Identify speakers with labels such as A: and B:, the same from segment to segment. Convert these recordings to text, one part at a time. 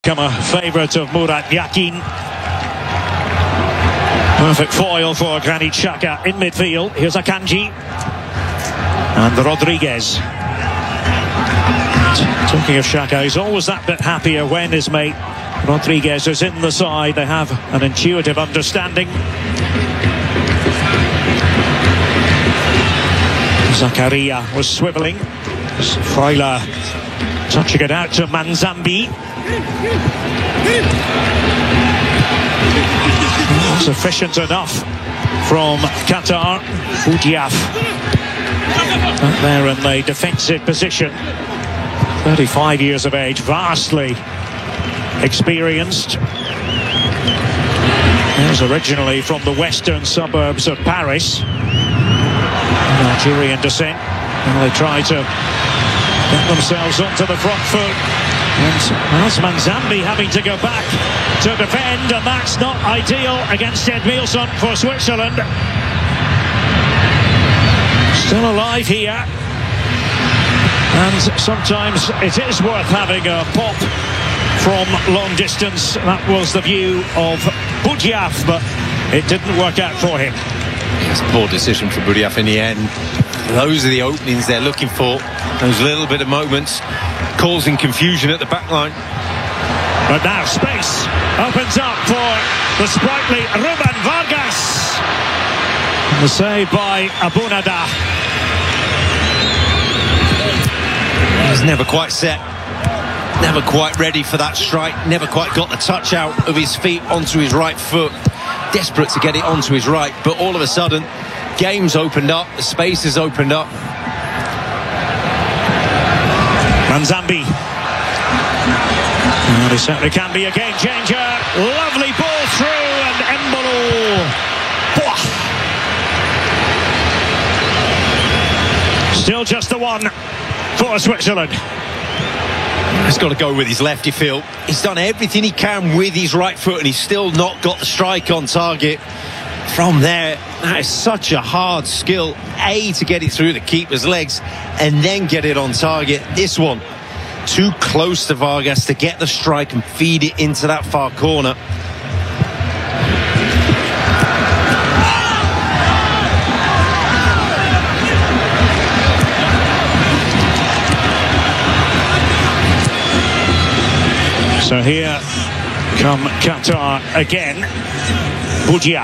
A: Become a favourite of Murat Yakin. Perfect foil for Granit Xhaka in midfield. Here's Akanji and Rodriguez. Talking of Xhaka, he's always that bit happier when his mate Rodriguez is in the side. They have an intuitive understanding. Zakaria was swivelling. Freuler touching it out to Manzambi. Sufficient enough from Qatar. Boudiaf there in the defensive position. 35 years of age, vastly experienced. He was originally from the western suburbs of Paris. Nigerian descent. And they try to get themselves onto the front foot. And Manzambi having to go back to defend, and that's not ideal against Edmilson for Switzerland. Still alive here. And sometimes it is worth having a pop from long distance. That was the view of Boudiaf, but it didn't work out for him.
B: It's a poor decision for Boudiaf in the end. Those are the openings they're looking for. Those little bit of moments causing confusion at the back line.
A: But now space opens up for the sprightly Ruben Vargas. The save by Abunada.
B: He's never quite set, never quite ready for that strike, never quite got the touch out of his feet onto his right foot. Desperate to get it onto his right, but all of a sudden, game's opened up, the space has opened up.
A: Manzambi. And he certainly can be a game changer. Lovely ball through, and Embolo. Still just the one for Switzerland.
B: He's got to go with his left, you feel. He's done everything he can with his right foot, and he's still not got the strike on target. From there, that is such a hard skill, to get it through the keeper's legs and then get it on target. This one, too close to Vargas to get the strike and feed it into that far corner.
A: So here come Qatar again. Boudiaf.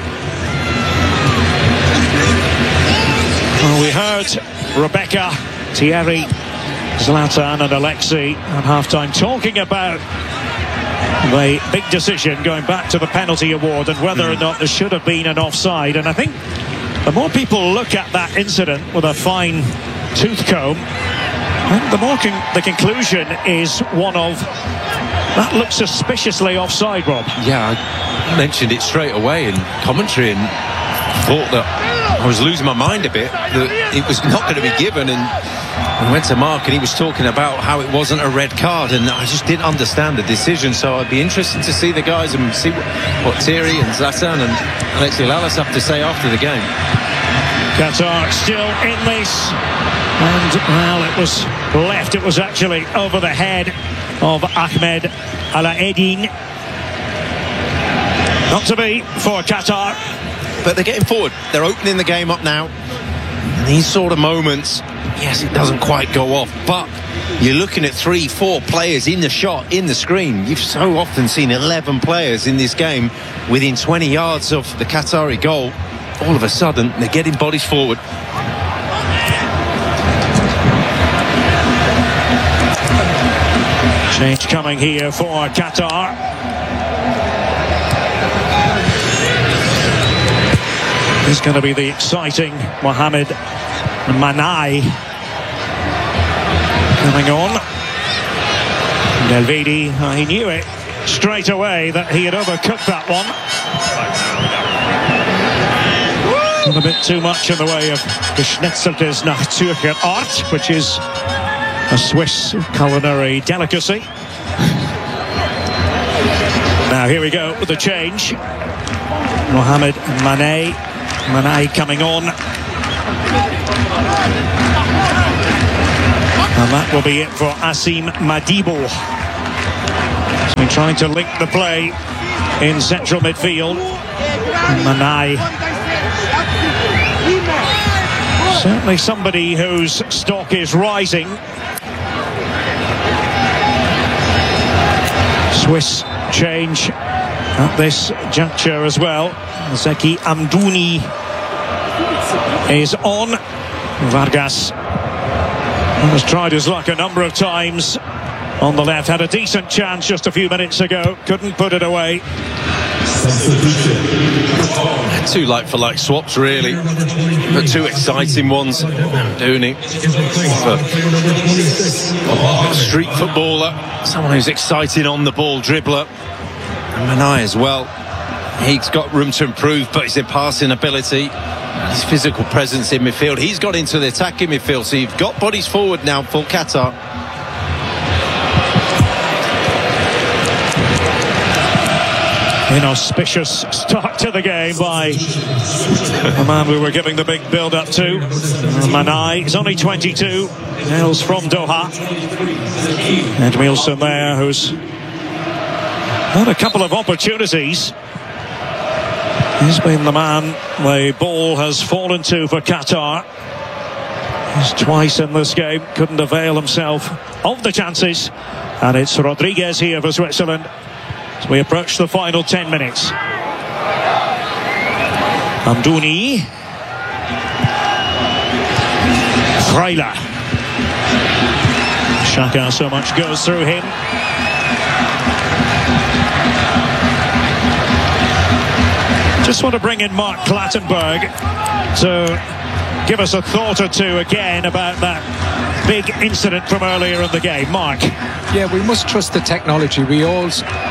A: Well, we heard Rebecca, Thierry, Zlatan and Alexei at half-time talking about the big decision going back to the penalty award and whether or not there should have been an offside. And I think the more people look at that incident with a fine tooth comb, the more the conclusion is one of that looks suspiciously offside, Rob.
B: Yeah, I mentioned it straight away in commentary and thought that I was losing my mind a bit, that it was not going to be given, and I went to Mark and he was talking about how it wasn't a red card, and I just didn't understand the decision. So I'd be interested to see the guys and see what Thierry and Zlatan and Alexei Lalas have to say after the game.
A: Qatar still in this, and well, it was left, it was actually over the head of Ahmed Alaeddin. Not to be for Qatar.
B: But they're getting forward, they're opening the game up now. And these sort of moments, yes, it doesn't quite go off, but you're looking at 3-4 players in the shot, in the screen. You've so often seen 11 players in this game within 20 yards of the Qatari goal. All of a sudden, they're getting bodies forward.
A: Change coming here for Qatar. This is going to be the exciting Mohamed Manai coming on. Delvidi, he knew it straight away that he had overcooked that one. Not a bit too much in the way of geschnetzeltes nach Zürcher Art, which is a Swiss culinary delicacy. Now here we go with the change. Mohamed Manai coming on. And that will be it for Asim Madibo. They're trying to link the play in central midfield. Manai. Certainly somebody whose stock is rising. Swiss change at this juncture as well. Zeki Amdouni is on. Vargas has tried his luck a number of times on the left. Had a decent chance just a few minutes ago. Couldn't put it away.
B: Two like-for-like swaps, really, but two exciting ones. Amdouni, a street footballer, someone who's exciting on the ball, dribbler. And Manai as well. He's got room to improve, but his passing ability, his physical presence in midfield. He's got into the attacking midfield, so you've got bodies forward now for Qatar.
A: Inauspicious start to the game by the man we were giving the big build-up to. Manai is only 22, hails from Doha. Edmilson there, who's had a couple of opportunities. He's been the man the ball has fallen to for Qatar. He's twice in this game, couldn't avail himself of the chances. And it's Rodriguez here for Switzerland as we approach the final 10 minutes. Amdouni. Freyler. Xhaka, so much goes through him. Just want to bring in Mark Clattenburg to give us a thought or two again about that big incident from earlier in the game. Mark.
C: Yeah, we must trust the technology. We all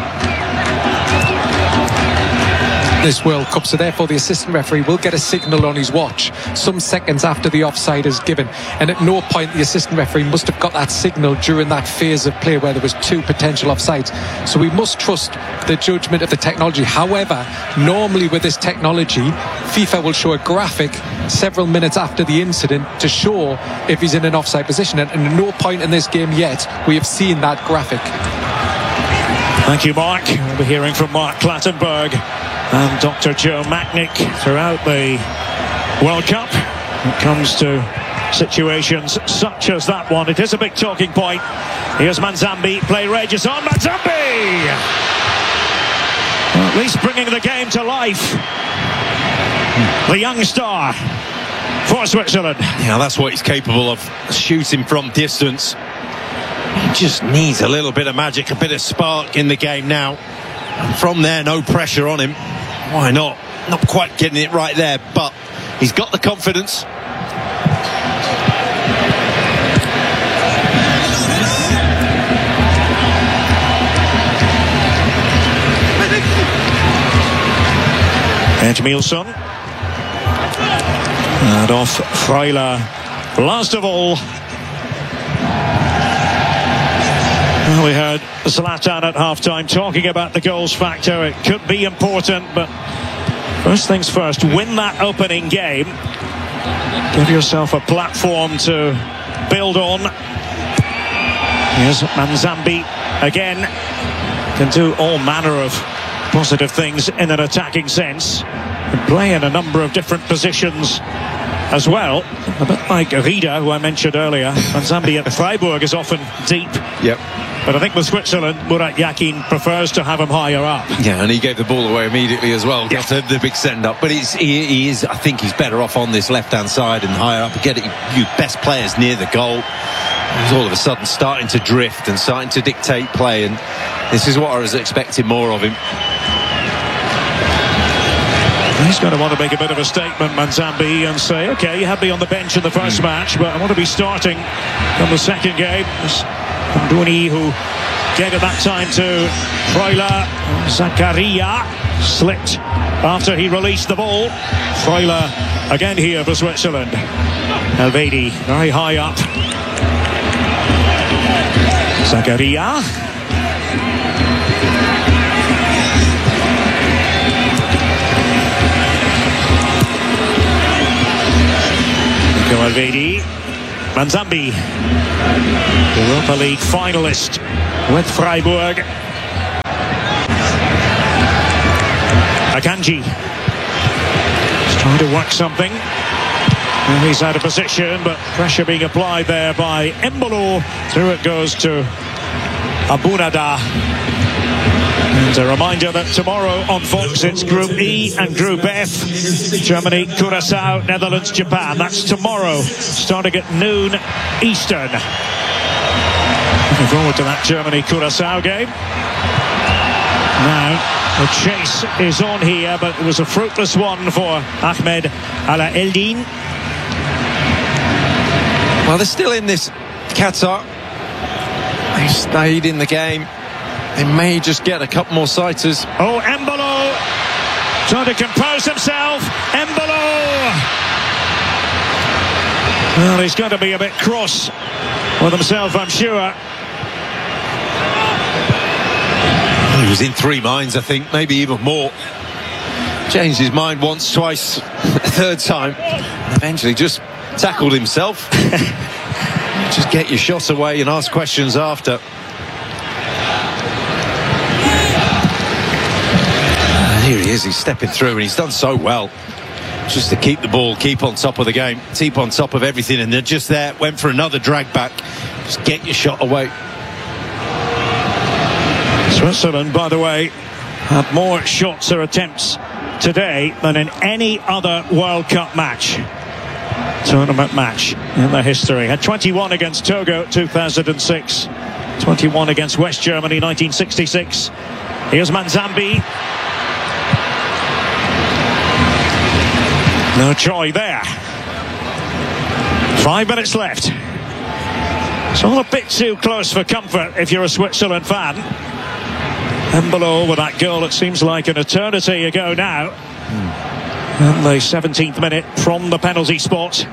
C: this World Cup, so therefore the assistant referee will get a signal on his watch some seconds after the offside is given, and at no point the assistant referee must have got that signal during that phase of play where there was two potential offsides. So we must trust the judgment of the technology. However, normally with this technology, FIFA will show a graphic several minutes after the incident to show if he's in an offside position, and at no point in this game yet we have seen that graphic.
A: Thank you, Mark. We'll be hearing from Mark Clattenburg and Dr. Joe Macknick throughout the World Cup. When it comes to situations such as that one, it is a big talking point. Here's Manzambi, play rages on. Manzambi! Well, at least bringing the game to life. The young star for Switzerland.
B: Yeah, that's what he's capable of, shooting from distance. He just needs a little bit of magic, a bit of spark in the game now. And from there, no pressure on him. Why not? Not quite getting it right there, but he's got the confidence.
A: Edmilson. And off Freyler. Last of all. Well, we heard Zlatan at half-time talking about the goals factor. It could be important, but first things first, win that opening game. Give yourself a platform to build on. Here's Manzambi again. Can do all manner of positive things in an attacking sense. Can play in a number of different positions as well. A bit like Vida, who I mentioned earlier. Manzambi at Freiburg is often deep.
B: Yep.
A: But I think with Switzerland, Murat Yakin prefers to have him higher up.
B: Yeah, and he gave the ball away immediately as well. Got the big send-up. But he is, I think he's better off on this left-hand side and higher up. Get you best players near the goal. He's all of a sudden starting to drift and starting to dictate play. And this is what I was expecting more of him.
A: He's going to want to make a bit of a statement, Manzambi, and say, OK, you had me on the bench in the first match, but I want to be starting in the second game. Amdouni, who gave it that time to Freyler. Zakaria slipped after he released the ball. Freyler again here for Switzerland. Elvedi very high up. Zakaria. Elvedi. Manzambi, Europa League finalist with Freiburg. Akanji. He's trying to work something. And he's out of position, but pressure being applied there by Embolo. Through it goes to Abunada. And a reminder that tomorrow on Fox it's Group E and Group F. Germany, Curaçao, Netherlands, Japan. That's tomorrow, starting at noon Eastern. Looking forward to that Germany-Curaçao game. Now, the chase is on here, but it was a fruitless one for Ahmed Ala Eldin.
B: Well, they're still in this, Qatar. They've stayed in the game. They may just get a couple more sighters.
A: Oh, Embolo trying to compose himself. Embolo! Well, he's going to be a bit cross with himself, I'm sure.
B: Well, he was in three minds, I think, maybe even more. Changed his mind once, twice, a third time. And eventually just tackled himself. Just get your shot away and ask questions after. Here he is, he's stepping through, and he's done so well just to keep the ball, keep on top of the game, keep on top of everything, and they're just there, went for another drag back. Just get your shot away.
A: Switzerland, by the way, had more shots or attempts today than in any other World Cup match, tournament match in their history. Had 21 against Togo 2006, 21 against West Germany 1966. Here's Manzambi. No joy there. 5 minutes left. It's all a bit too close for comfort if you're a Switzerland fan. Embolo with that goal, it seems like an eternity ago now. And the 17th minute from the penalty spot.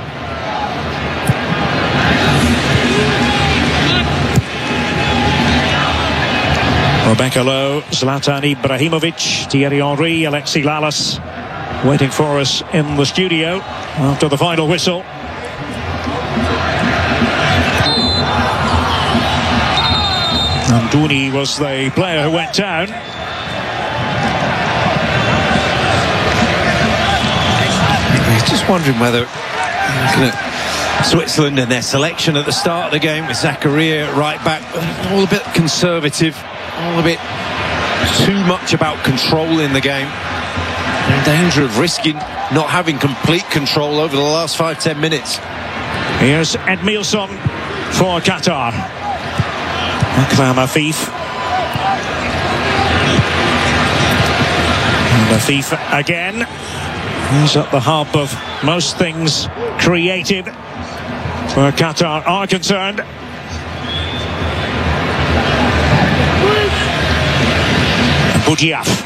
A: Rebecca Lowe, Zlatan Ibrahimovic, Thierry Henry, Alexis Lalas waiting for us in the studio after the final whistle. Amdouni was the player who went down.
B: Just wondering whether, looking at Switzerland and their selection at the start of the game with Zakaria right back, all a bit conservative, all a bit too much about controlling the game. They're in danger of risking not having complete control over the last 5-10 minutes.
A: Here's Edmilson for Qatar. Akram Afif. And Afif again. He's at the hub of most things creative where Qatar are concerned. Boudiaf.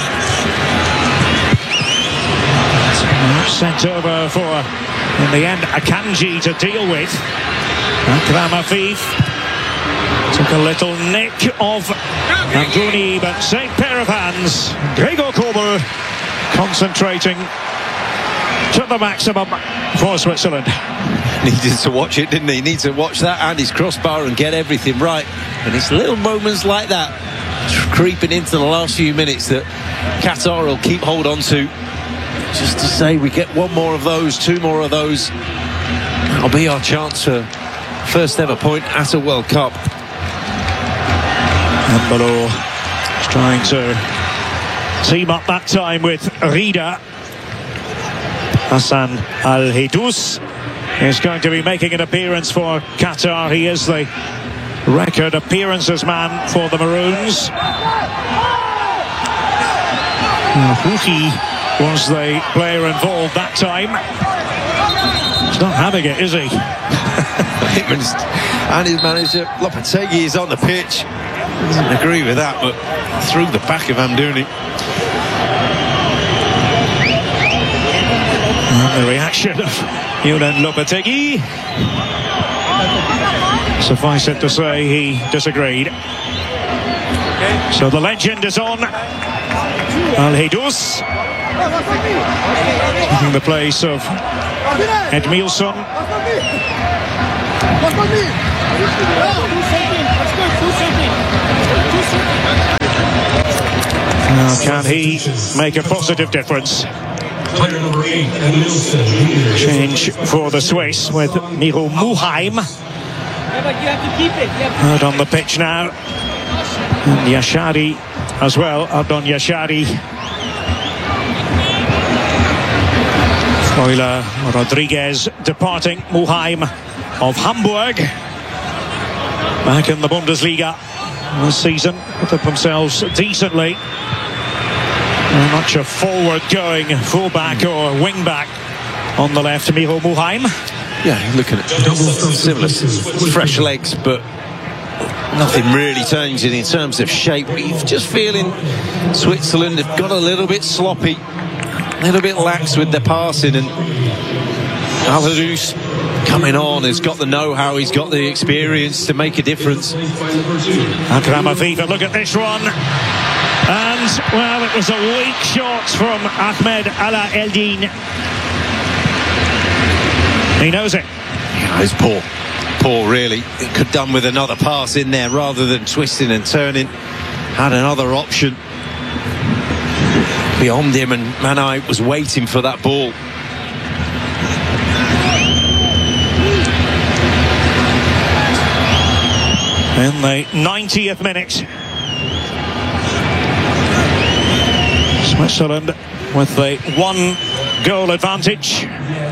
A: Sent over for, in the end, Akanji to deal with. Akram Afif took a little nick of Amdouni, but same pair of hands. Gregor Kobel concentrating to the maximum for Switzerland.
B: Needed to watch it, didn't he? Needed to watch that and his crossbar and get everything right. And it's little moments like that creeping into the last few minutes that Qatar will keep hold on to, just to say we get one more of those, two more of those. That'll be our chance for first ever point at a World Cup.
A: Embolo is trying to team up that time with Rida. Hassan Al-Hidous is going to be making an appearance for Qatar. He is the record appearances man for the Maroons. Houhi was the player involved that time. He's not having it, is he?
B: And his manager Lopetegui is on the pitch. Doesn't agree with that, but through the back of Amdouni.
A: And the reaction of Julen Lopetegui. Suffice it to say, he disagreed. So the legend is on. Al-Hidous taking the place of Edmilson. Now, can he make a positive difference?
D: Player number 8, Edmilson.
A: Change for the Swiss with Miro Muheim out on the pitch now. And Yashari as well, Adon Yashari. Euler Rodriguez departing. Muheim of Hamburg, back in the Bundesliga this season, put up themselves decently. Very much a forward-going fullback or wing-back on the left, Miro Muheim.
B: Yeah, looking at similar fresh legs, but nothing really changing in terms of shape. We're just feeling Switzerland have got a little bit sloppy, a little bit lax with their passing, and Aladous coming on has got the know-how, he's got the experience to make a difference.
A: Akram Afif, look at this one. And, well, it was a weak shot from Ahmed Ala Eldin. He knows it.
B: Yeah, it's poor really. It could have done with another pass in there rather than twisting and turning. Had another option beyond him, and Manai was waiting for that ball.
A: In the 90th minute, Switzerland with the 1-goal advantage.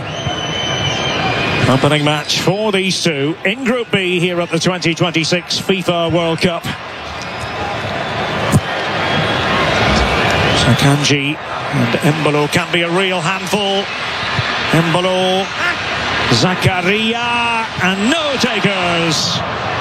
A: Opening match for these two in Group B here at the 2026 FIFA World Cup. Sakanji and Embolo can be a real handful. Embolo, Zakaria, and no takers.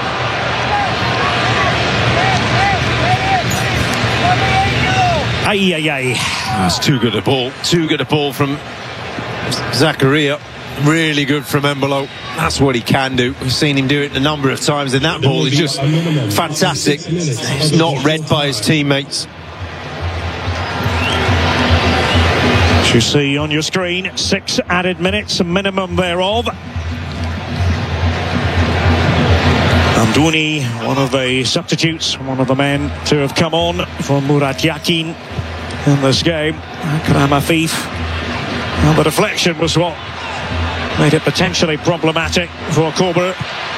B: That's too good a ball from Zakaria. Really good from Embolo. That's what he can do. We've seen him do it a number of times, and that ball is just fantastic. It's not read by his teammates.
A: As you see on your screen, 6 added minutes, a minimum thereof. Amdouni, one of the substitutes, one of the men to have come on for Murat Yakin in this game. Akram Afif. Well, the deflection was what made it potentially problematic for Corber.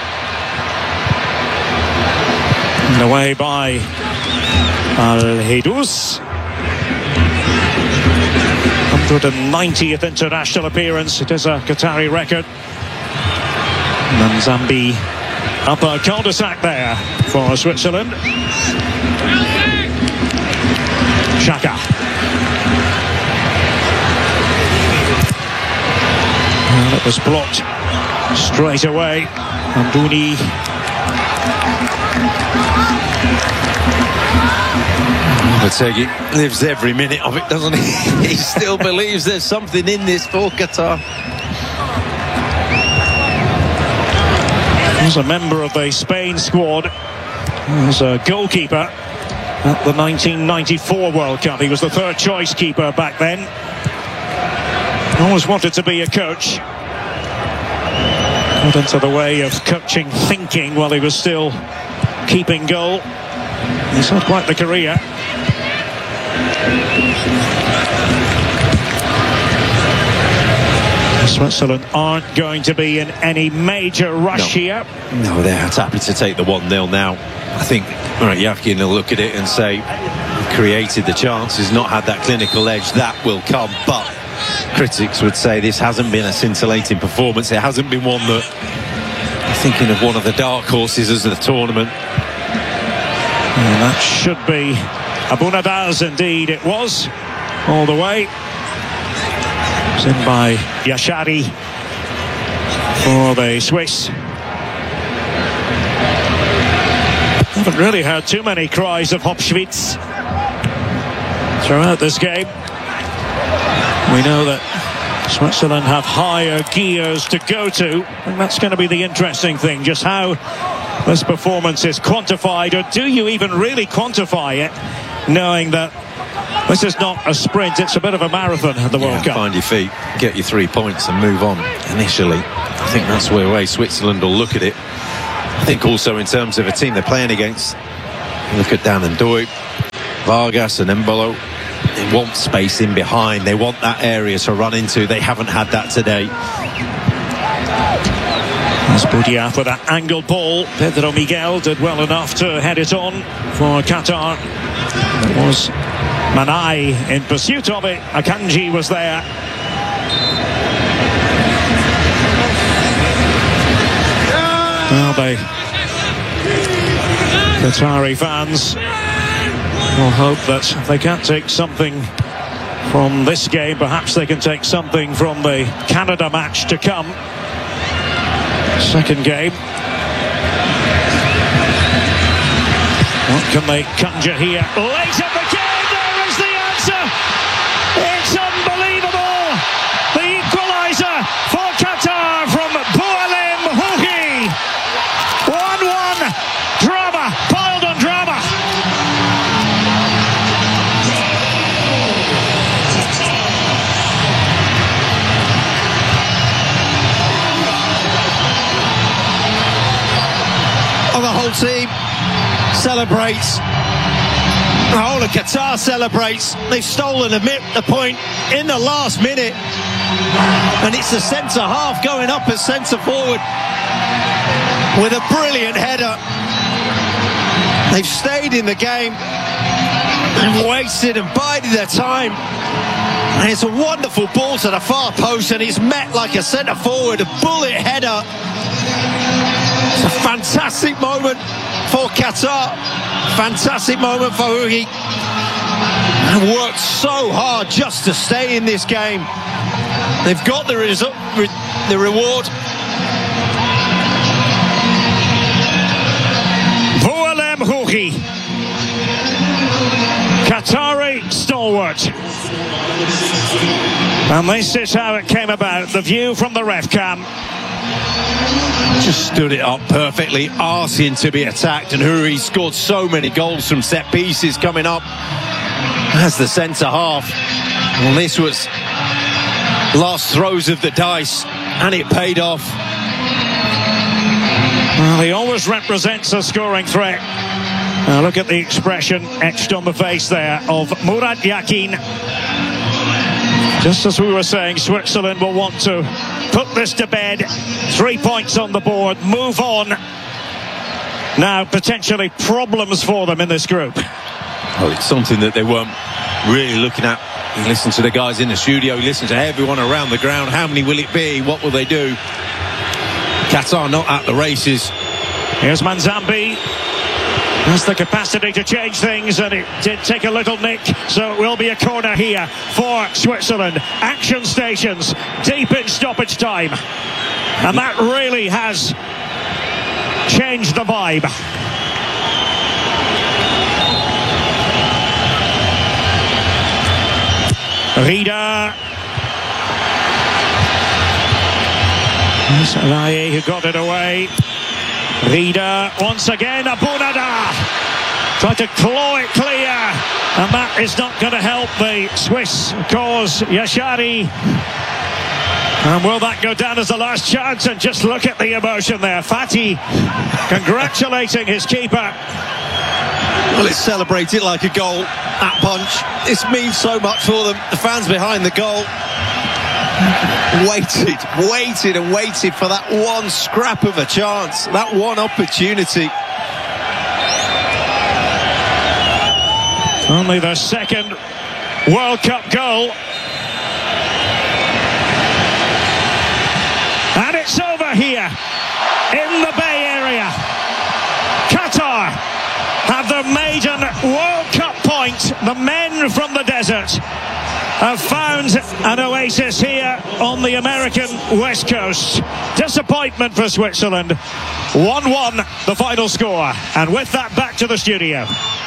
A: And away by Al-Hidous. 190th international appearance. It is a Qatari record. Manzambi up a cul-de-sac there for Switzerland. Xhaka. Well, it was blocked straight away. Amdouni.
B: Lopetegui lives every minute of it, doesn't he? He still believes there's something in this for Qatar.
A: He was a member of the Spain squad. He was a goalkeeper at the 1994 World Cup. He was the third choice keeper back then. Always wanted to be a coach. Got into the way of coaching thinking while he was still keeping goal. He's had quite the career. Switzerland aren't going to be in any major rush here.
B: No, they're happy to take the 1-0 now. I think Murat Yakin will look at it and say, created the chances, not had that clinical edge, that will come. But critics would say this hasn't been a scintillating performance. It hasn't been one that you're thinking of one of the dark horses as the tournament.
A: And that should be Abu Nadaz, indeed it was, all the way. It's in by Yashari for the Swiss. Haven't really heard too many cries of Hopschwitz throughout this game. We know that Switzerland have higher gears to go to, and that's going to be the interesting thing, just how this performance is quantified, or do you even really quantify it, knowing that this is not a sprint, it's a bit of a marathon at the World Cup.
B: Find your feet, get your 3 points and move on initially. I think that's the way Switzerland will look at it. I think also in terms of a team they're playing against, look at Dan and Doig, Vargas and Embolo, they want space in behind. They want that area to run into. They haven't had that today.
A: As Boudiaf with that angled ball. Pedro Miguel did well enough to head it on for Qatar. It was Manai in pursuit of it. Akanji was there. Well, the Qatari fans will hope that if they can't take something from this game, perhaps they can take something from the Canada match to come. Second game. What can they conjure here? Late in the game, there is the answer! It's unbelievable! The equaliser for Qatar from Boualem Houhi. 1-1. Drama, piled on drama.
B: Oh, the whole team celebrates. The whole of Qatar celebrates. They've stolen a point in the last minute. And it's the centre half going up as centre forward with a brilliant header. They've stayed in the game and waited and bided their time. And it's a wonderful ball to the far post, and it's met like a centre forward, a bullet header. It's a fantastic moment for Qatar. Fantastic moment for Houhi. And worked so hard just to stay in this game. They've got the reward.
A: Boualem Houhi, Qatari stalwart. And this is how it came about. The view from the ref cam.
B: Just stood it up perfectly, asking to be attacked, and Houhi scored so many goals from set pieces coming up as the centre half. Well, this was last throws of the dice, and it paid off.
A: Well, he always represents a scoring threat. Now look at the expression etched on the face there of Murat Yakin. Just as we were saying, Switzerland will want to put this to bed. 3 points on the board, move on. Now potentially problems for them in this group.
B: Well, it's something that they weren't really looking at. You listen to the guys in the studio, you listen to everyone around the ground. How many will it be? What will they do? Qatar not at the races.
A: Here's Manzambi. Has the capacity to change things, and it did take a little nick, so it will be a corner here for Switzerland. Action stations deep in stoppage time, and that really has changed the vibe. Rida. Salahi who got it away. Rida once again, Abunada tried to claw it clear, and that is not going to help the Swiss cause. Yashari, and will that go down as the last chance? And just look at the emotion there. Fatih congratulating his keeper.
B: Well, it's celebrated like a goal. That punch, this means so much for them. The fans behind the goal waited and waited for that one scrap of a chance, that one opportunity.
A: Only their second World Cup goal. And it's over here in the Bay Area. Qatar have their maiden World Cup point. The men from the desert have found an oasis here on the American West Coast. Disappointment for Switzerland. 1-1 the final score. And with that, back to the studio.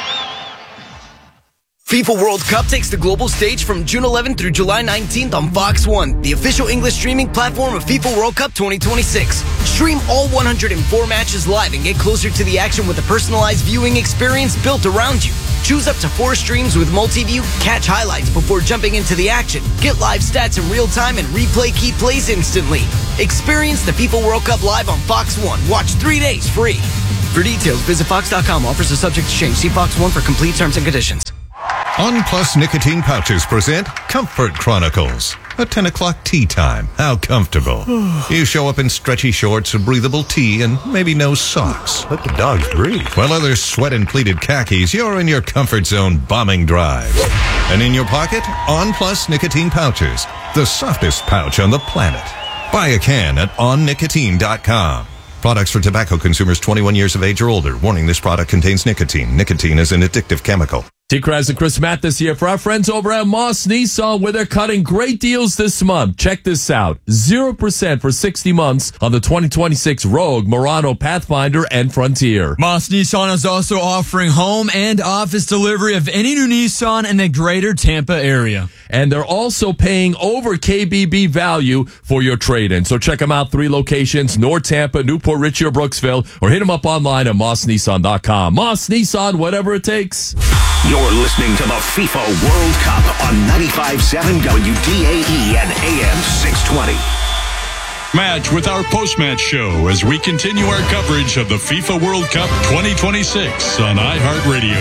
E: FIFA World Cup takes the global stage from June 11th through July 19th on Fox One, the official English streaming platform of FIFA World Cup 2026. Stream all 104 matches live and get closer to the action with a personalized viewing experience built around you. Choose up to 4 streams with multi-view, catch highlights before jumping into the action, get live stats in real time, and replay key plays instantly. Experience the FIFA World Cup live on Fox One. Watch 3 days free. For details, visit Fox.com. Offers are subject to change. See Fox One for complete terms and conditions.
F: On Plus Nicotine Pouches present Comfort Chronicles. A 10 o'clock tea time. How comfortable. You show up in stretchy shorts, a breathable tee, and maybe no socks.
G: Let the dogs breathe.
F: While others sweat in pleated khakis, you're in your comfort zone bombing drives. And in your pocket, On Plus Nicotine Pouches. The softest pouch on the planet. Buy a can at onnicotine.com. Products for tobacco consumers 21 years of age or older. Warning, this product contains nicotine. Nicotine is an addictive chemical.
H: T-Kraz and Chris Mathis here for our friends over at Moss Nissan, where they're cutting great deals this month. Check this out. 0% for 60 months on the 2026 Rogue, Murano, Pathfinder, and Frontier.
I: Moss Nissan is also offering home and office delivery of any new Nissan in the greater Tampa area.
H: And they're also paying over KBB value for your trade-in. So check them out. 3 locations, North Tampa, Newport Richie, or Brooksville, or hit them up online at mossnissan.com. Moss Nissan, whatever it takes.
J: You're listening to the FIFA World Cup on 95.7 WDAE and AM 620.
K: Match with our post-match show as we continue our coverage of the FIFA World Cup 2026 on iHeartRadio.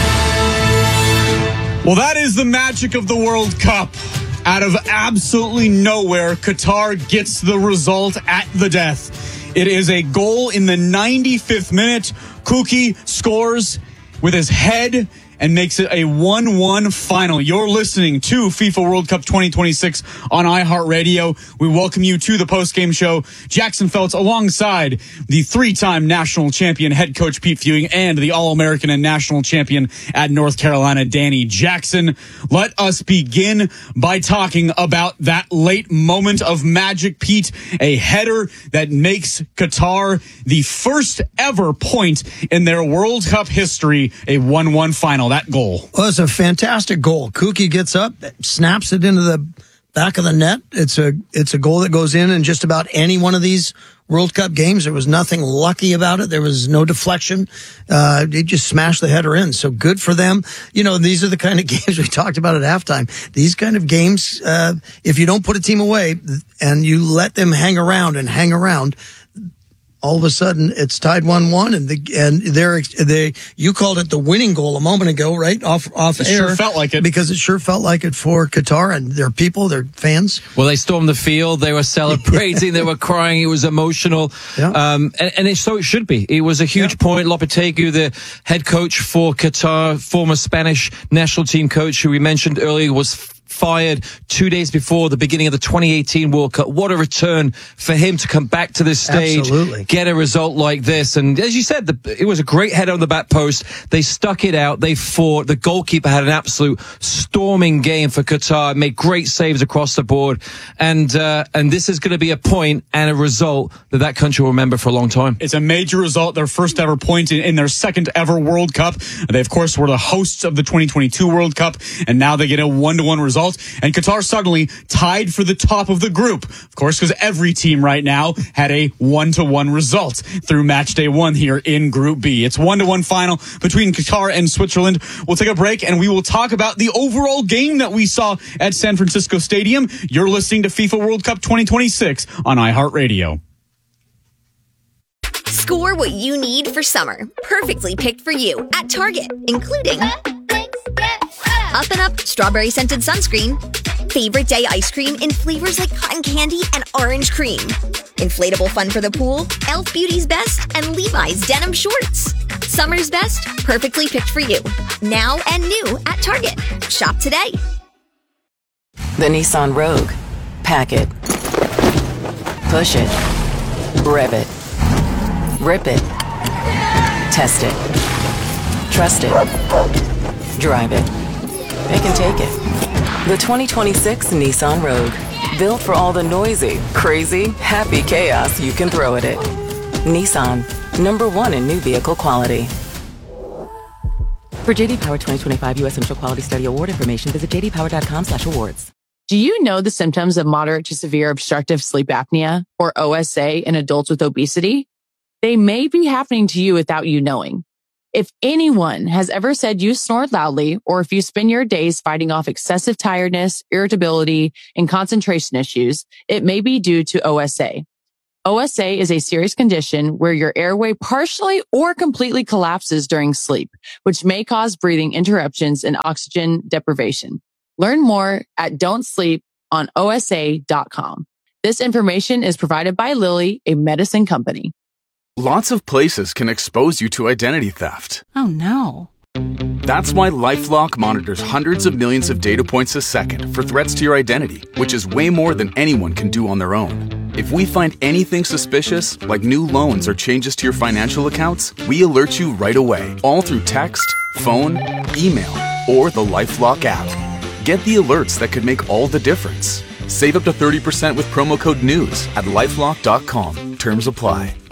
L: Well, that is the magic of the World Cup. Out of absolutely nowhere, Qatar gets the result at the death. It is a goal in the 95th minute. Kuki scores with his head and makes it a 1-1 final. You're listening to FIFA World Cup 2026 on iHeartRadio. We welcome you to the post-game show. Jackson Feltz alongside the 3-time national champion head coach Pete Fewing and the All-American and national champion at North Carolina, Danny Jackson. Let us begin by talking about that late moment of magic, Pete. A header that makes Qatar the first ever point in their World Cup history, a 1-1 final. That goal.
M: Well, it's a fantastic goal. Kuki gets up, snaps it into the back of the net. It's a goal that goes in just about any one of these World Cup games. There was nothing lucky about it. There was no deflection. They just smashed the header in. So good for them. You know, these are the kind of games we talked about at halftime. These kind of games, if you don't put a team away and you let them hang around, all of a sudden it's tied 1-1, and you called it the winning goal a moment ago, right? Off
L: it
M: air.
L: Sure felt like it.
M: Because it sure felt like it for Qatar and their people, their fans.
N: Well, they stormed the field. They were celebrating. They were crying. It was emotional.
M: Yeah.
N: So it should be. It was a huge point. Lopetegui, the head coach for Qatar, former Spanish national team coach who we mentioned earlier, was fired 2 days before the beginning of the 2018 World Cup. What a return for him to come back to this stage,
M: Absolutely.
N: Get a result like this. And as you said, it was a great header on the back post. They stuck it out. They fought. The goalkeeper had an absolute storming game for Qatar, made great saves across the board. And this is going to be a point and a result that country will remember for a long time.
L: It's a major result, their first ever point in their second ever World Cup. They, of course, were the hosts of the 2022 World Cup, and now they get a 1-1 result. And Qatar suddenly tied for the top of the group. Of course, because every team right now had a 1-1 result through match day 1 here in Group B. It's 1-1 final between Qatar and Switzerland. We'll take a break and we will talk about the overall game that we saw at San Francisco Stadium. You're listening to FIFA World Cup 2026 on iHeartRadio.
O: Score what you need for summer. Perfectly picked for you at Target, including Up and Up strawberry scented sunscreen, favorite day ice cream in flavors like cotton candy and orange cream, inflatable fun for the pool, Elf Beauty's Best, and Levi's denim shorts. Summer's best, perfectly picked for you. Now and new at Target. Shop today.
P: The Nissan Rogue. Pack it. Push it. Rev it. Rip it. Test it. Trust it. Drive it. They can take it. The 2026 Nissan Rogue. Built for all the noisy, crazy, happy chaos you can throw at it. Nissan. #1 in new vehicle quality. For JD Power 2025 U.S. Central Quality Study Award information, visit jdpower.com/awards.
Q: Do you know the symptoms of moderate to severe obstructive sleep apnea, or OSA, in adults with obesity? They may be happening to you without you knowing. If anyone has ever said you snore loudly, or if you spend your days fighting off excessive tiredness, irritability, and concentration issues, it may be due to OSA. OSA is a serious condition where your airway partially or completely collapses during sleep, which may cause breathing interruptions and oxygen deprivation. Learn more at don'tsleeponosa.com. This information is provided by Lilly, a medicine company.
G: Lots of places can expose you to identity theft.
R: Oh no.
G: That's why LifeLock monitors hundreds of millions of data points a second for threats to your identity, which is way more than anyone can do on their own. If we find anything suspicious, like new loans or changes to your financial accounts, we alert you right away, all through text, phone, email, or the LifeLock app. Get the alerts that could make all the difference. Save up to 30% with promo code NEWS at LifeLock.com. Terms apply.